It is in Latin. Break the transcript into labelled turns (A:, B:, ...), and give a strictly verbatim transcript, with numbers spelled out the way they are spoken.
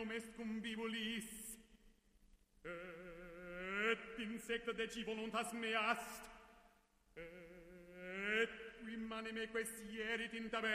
A: meum est cum vivulis, et insecta deci voluntas meast, et qui mane me quaestierit in taberna,